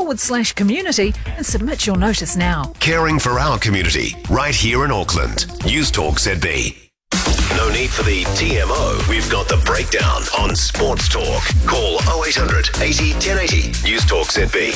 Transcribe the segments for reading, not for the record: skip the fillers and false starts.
newstalk.com.au/community and submit your notice now. Caring for our community, right here in Auckland. News Talk ZB. No need for the TMO. We've got the breakdown on Sports Talk. Call 0800 80 1080. News Talk ZB.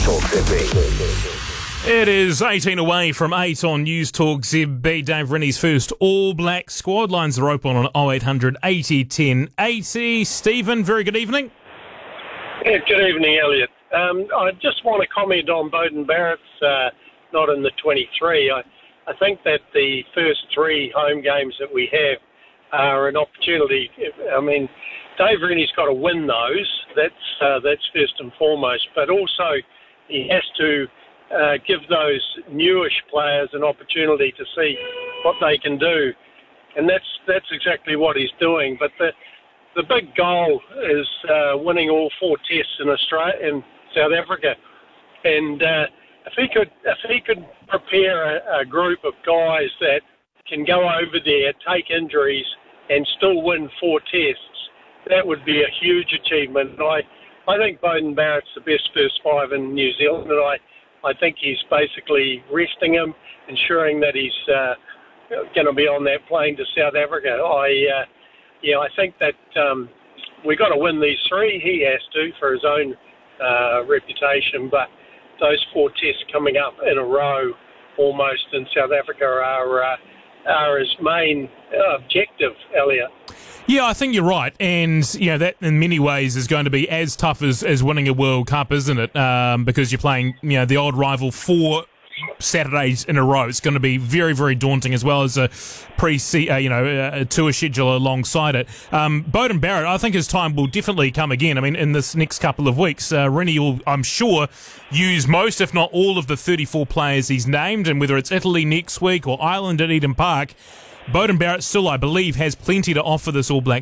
It is 18 away from 8 on News Talk ZB. Dave Rennie's first All Black squad. Lines are open on 0800 80 1080. Stephen, very good evening. Yeah, good evening, Elliot. I just want to comment on Beauden Barrett's not in the 23. I think that the first three home games that we have are an opportunity. I mean, Dave Rennie's got to win those. That's first and foremost. But also, he has to give those newish players an opportunity to see what they can do, and that's exactly what he's doing. But the big goal is winning all four tests in Australia and South Africa, and if he could prepare a group of guys that can go over there, take injuries, and still win four tests, that would be a huge achievement. And I think Beauden Barrett's the best first five in New Zealand, and I think he's basically resting him, ensuring that he's going to be on that plane to South Africa. I think that we got to win these three. He has to for his own reputation, but those four tests coming up in a row almost in South Africa are his main objective, Elliot. Yeah, I think you're right, and that in many ways is going to be as tough as winning a World Cup, isn't it? Because you're playing the old rival 4 Saturdays in a row. It's going to be very, very daunting, as well as a a tour schedule alongside it. Beauden Barrett, I think his time will definitely come again. I mean, in this next couple of weeks, Rennie will, I'm sure, use most, if not all, of the 34 players he's named, and whether it's Italy next week or Ireland at Eden Park, Beauden Barrett still, I believe, has plenty to offer this All Black